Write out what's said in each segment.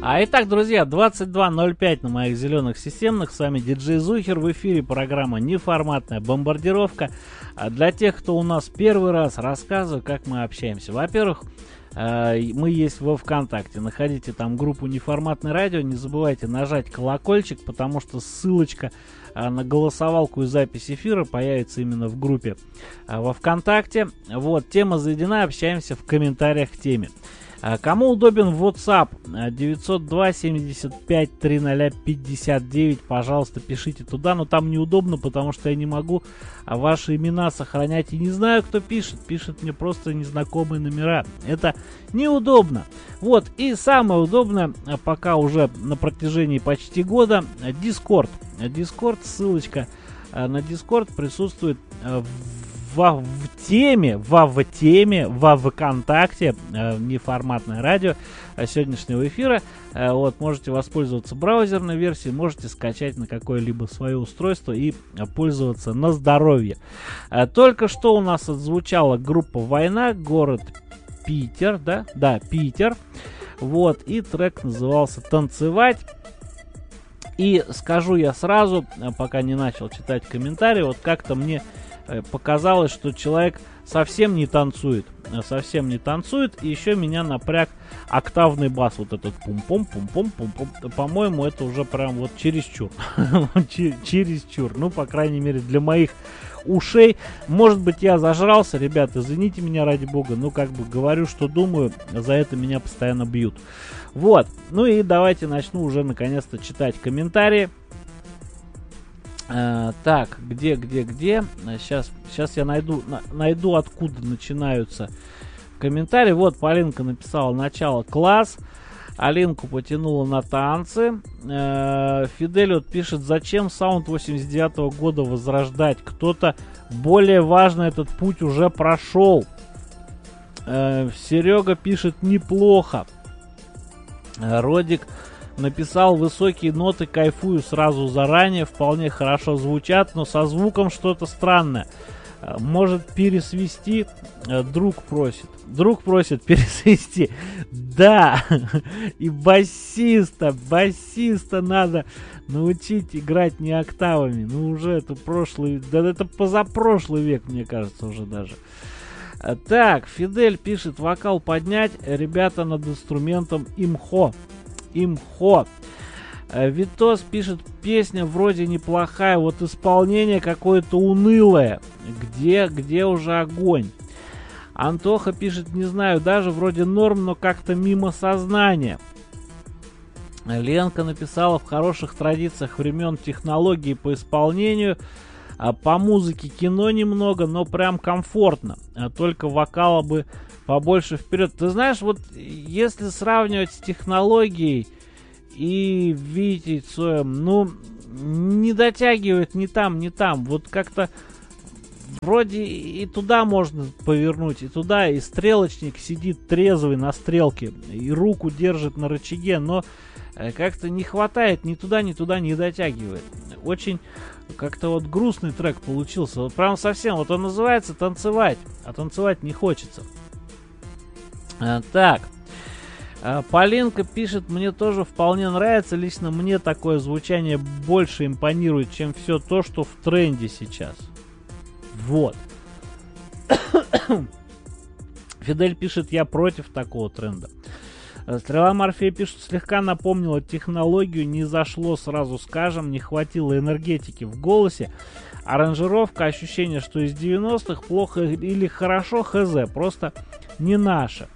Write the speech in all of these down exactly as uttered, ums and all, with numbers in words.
А итак, друзья, двадцать два ноль пять на моих зеленых системных. С вами диджей Зухер. В эфире программа «Неформатная бомбардировка». Для тех, кто у нас первый раз, рассказываю, как мы общаемся. Во-первых, мы есть во ВКонтакте. Находите там группу «Неформатное радио». Не забывайте нажать колокольчик, потому что ссылочка на голосовалку и запись эфира появится именно в группе во ВКонтакте. Вот, тема заведена, общаемся в комментариях к теме. Кому удобен WhatsApp девятьсот два семьдесят пять триста пятьдесят девять, пожалуйста, пишите туда, но там неудобно, потому что я не могу ваши имена сохранять и не знаю, кто пишет, пишет мне просто незнакомые номера, это неудобно. Вот, и самое удобное, пока уже на протяжении почти года, Discord. Discord, ссылочка на Discord присутствует в Во, в теме, во в теме, во ВКонтакте, э, неформатное радио э, сегодняшнего эфира. Э, вот, можете воспользоваться браузерной версией, можете скачать на какое-либо свое устройство и э, пользоваться на здоровье. Э, только что у нас отзвучала группа «Война», город Питер, да? Да, Питер. Вот, и трек назывался «Танцевать». И скажу я сразу, пока не начал читать комментарии, вот как-то мне показалось, что человек совсем не танцует. Совсем не танцует. И еще меня напряг октавный бас. Вот этот пум-пум, пум-пум, пум-пум. По-моему, это уже прям вот чересчур. Чересчур. Ну, по крайней мере, для моих ушей. Может быть, я зажрался. Ребята, извините меня ради бога. Ну, как бы говорю, что думаю. За это меня постоянно бьют. Вот. Ну и давайте начну уже наконец-то читать комментарии. Uh, так, где, где, где? Сейчас, сейчас я найду, на, найду, откуда начинаются комментарии. Вот, Полинка написала: начало класс. Алинку потянула на танцы. Uh, Фидель вот пишет: зачем саунд восемьдесят девятого года возрождать? Кто-то более важный этот путь уже прошел. Uh, Серега пишет: неплохо. Uh, Родик написал: высокие ноты, кайфую сразу заранее, вполне хорошо звучат, но со звуком что-то странное. Может пересвести? Друг просит. Друг просит пересвести. Да, и басиста, басиста надо научить играть не октавами. Ну уже это прошлый, да это позапрошлый век, мне кажется, уже даже. Так, Фидель пишет: вокал поднять, ребята над инструментом имхо. Имхо. Витос пишет: песня вроде неплохая, вот исполнение какое-то унылое. Где, где уже огонь? Антоха пишет: не знаю, даже вроде норм, но как-то мимо сознания. Ленка написала: в хороших традициях времен технологий по исполнению. По музыке кино немного, но прям комфортно. Только вокала бы побольше вперед. Ты знаешь, вот если сравнивать с технологией и Витей Цоем, ну, не дотягивает ни там, ни там. Вот как-то вроде и туда можно повернуть, и туда, и стрелочник сидит трезвый на стрелке, и руку держит на рычаге, но как-то не хватает, ни туда, ни туда не дотягивает. Очень как-то вот грустный трек получился. Вот прям совсем, вот он называется «Танцевать», а танцевать не хочется. А, так, а, Полинка пишет: мне тоже вполне нравится. Лично мне такое звучание больше импонирует, чем все то, что в тренде сейчас. Вот. Фидель пишет: я против такого тренда. Стрела Морфея пишет: слегка напомнила технологию, не зашло, сразу скажем, не хватило энергетики в голосе. Аранжировка, ощущение, что из девяностых, плохо или хорошо, хз, просто не наше.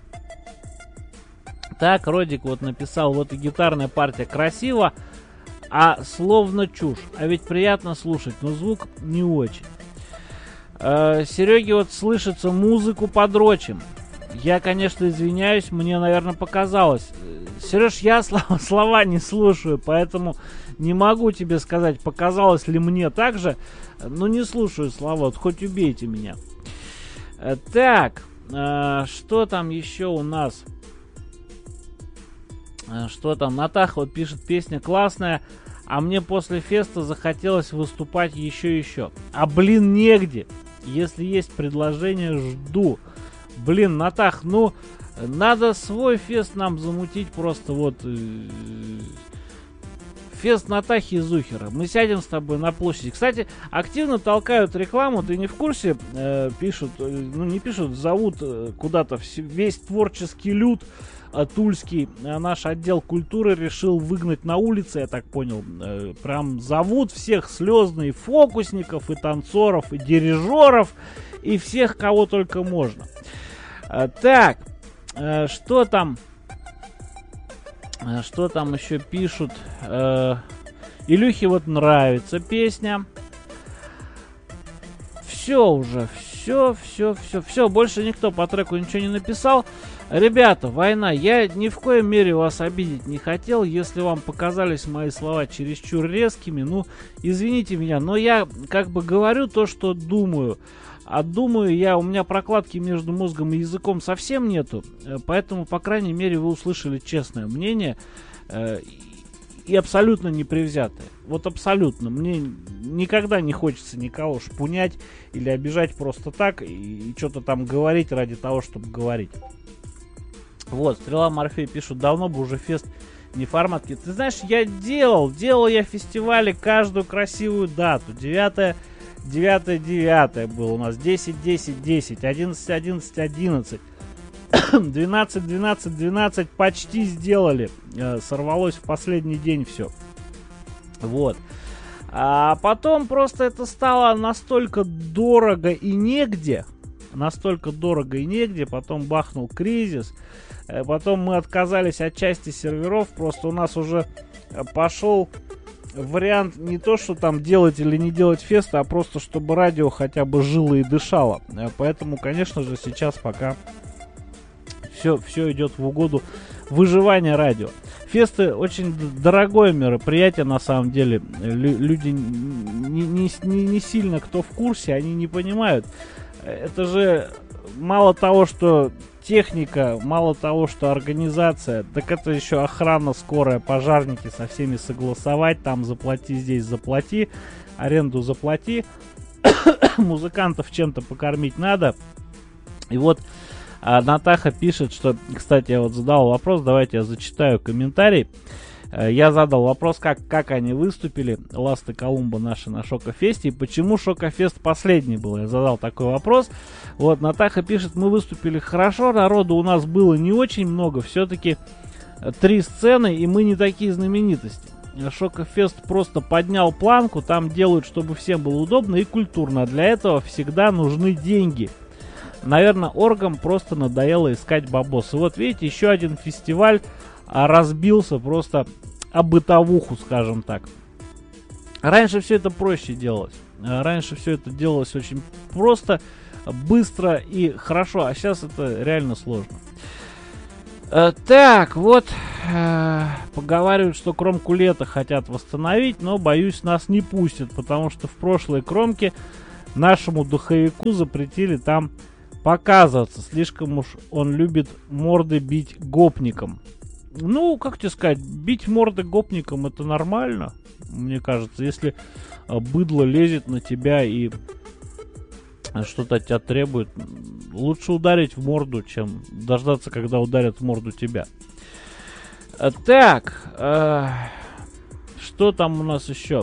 Так, Родик вот написал: вот и гитарная партия красиво, а словно чушь. А ведь приятно слушать, но звук не очень. Э, Сереге вот слышится: музыку подрочим. Я, конечно, извиняюсь, мне, наверное, показалось. Сереж, я слова, слова не слушаю, поэтому не могу тебе сказать, показалось ли мне так же. Но не слушаю слова, вот хоть убейте меня. Э, так, э, что там еще у нас? Что там? Натаха вот пишет: песня классная, а мне после феста захотелось выступать еще и еще. А блин, негде. Если есть предложение, жду. Блин, Натах, ну Надо свой фест нам замутить просто вот... Э, фест Натахи и Зухера. Мы сядем с тобой на площади. Кстати, активно толкают рекламу. Ты не в курсе? Э, пишут, э, ну не пишут, зовут э, куда-то вс- весь творческий люд э, тульский. Э, наш отдел культуры решил выгнать на улицы, я так понял. Э, прям зовут всех слезных фокусников, и танцоров, и дирижеров, и всех, кого только можно. Э, так, э, что там? Что там еще пишут? Э, Илюхе вот нравится песня. Все уже, все, все, все, все. Больше никто по треку ничего не написал. Ребята, война, я ни в коей мере вас обидеть не хотел. Если вам показались мои слова чересчур резкими, ну, извините меня, но я как бы говорю то, что думаю. А думаю я, у меня прокладки между мозгом и языком совсем нету, поэтому, по крайней мере, вы услышали честное мнение э, и абсолютно непревзятое. Вот абсолютно. Мне никогда не хочется никого шпунять или обижать просто так и, и что-то там говорить ради того, чтобы говорить. Вот, Стрела Морфей пишут, давно бы уже фест не форматки. Ты знаешь, я делал, делал я фестивали каждую красивую дату. девятое девятое девятое было у нас, десять десять десять, одиннадцать одиннадцать одиннадцать, двенадцать двенадцать двенадцать почти сделали, э, сорвалось в последний день все. Вот. А потом просто это стало настолько дорого и негде, настолько дорого и негде, потом бахнул кризис, э, потом мы отказались от части серверов, просто у нас уже пошел вариант не то, что там делать или не делать феста, а просто чтобы радио хотя бы жило и дышало. Поэтому, конечно же, сейчас пока все, все идет в угоду выживания радио. Фесты очень дорогое мероприятие, на самом деле. Лю- люди не, не, не, не сильно кто в курсе, они не понимают. Это же мало того, что техника, мало того, что организация, так это еще охрана, скорая, пожарники, со всеми согласовать, там заплати, здесь заплати, аренду заплати, музыкантов чем-то покормить надо. И вот а, Натаха пишет, что, кстати, я вот задал вопрос, давайте я зачитаю комментарий. Я задал вопрос, как, как они выступили, Ласт и Колумба наши на Шокофесте, и почему Шокофест последний был. Я задал такой вопрос. Вот, Натаха пишет, мы выступили хорошо, народу у нас было не очень много, все-таки три сцены, и мы не такие знаменитости. Шокофест просто поднял планку, там делают, чтобы всем было удобно и культурно. Для этого всегда нужны деньги. Наверное, оргам просто надоело искать бабосы. Вот видите, еще один фестиваль разбился просто о бытовуху, скажем так. Раньше все это проще делалось. Раньше все это делалось очень просто, быстро и хорошо, а сейчас это реально сложно. Э, так, вот, э, поговаривают, что кромку лета хотят восстановить, но, боюсь, нас не пустят, потому что в прошлой кромке нашему духовику запретили там показываться. Слишком уж он любит морды бить гопникам. Ну, как тебе сказать, бить морды гопникам это нормально, мне кажется. Если быдло лезет на тебя и что-то от тебя требует, лучше ударить в морду, чем дождаться, когда ударят в морду тебя. Так, э, что там у нас еще?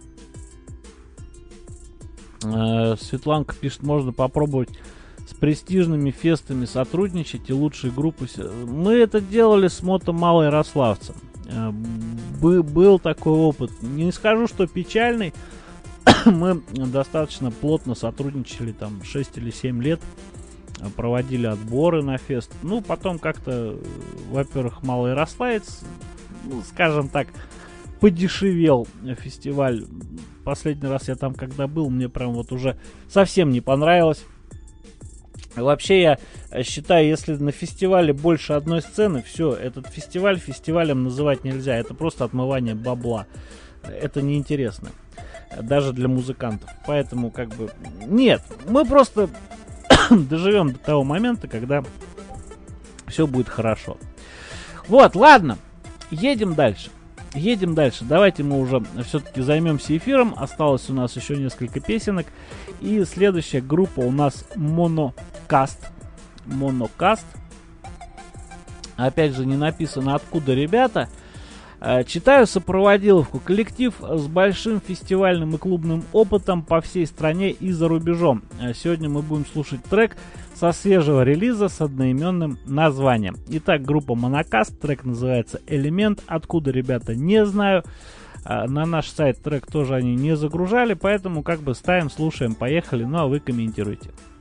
Э, Светланка пишет, можно попробовать с престижными фестами сотрудничать и лучшие группы. Мы это делали с Мото Малоярославцем. Бы, был такой опыт. Не скажу, что печальный. Мы достаточно плотно сотрудничали, там шесть или семь лет. Проводили отборы на фест. Ну, потом как-то, во-первых, Малоярославец, ну, скажем так, подешевел фестиваль. Последний раз я там когда был, мне прям вот уже совсем не понравилось. Вообще, я считаю, если на фестивале больше одной сцены, все, этот фестиваль фестивалем называть нельзя. Это просто отмывание бабла. Это неинтересно. Даже для музыкантов. Поэтому, как бы, нет. Мы просто доживем до того момента, когда все будет хорошо. Вот, ладно. Едем дальше. Едем дальше. Давайте мы уже все-таки займемся эфиром. Осталось у нас еще несколько песенок. И следующая группа у нас Монокаст. Монокаст. Опять же, не написано, откуда ребята. Читаю сопроводиловку. Коллектив с большим фестивальным и клубным опытом по всей стране и за рубежом. Сегодня мы будем слушать трек со свежего релиза с одноименным названием. Итак, группа Монокаст. Трек называется «Элемент». Откуда, ребята, не знаю. На наш сайт трек тоже они не загружали, поэтому как бы ставим, слушаем, поехали. Ну а вы комментируйте.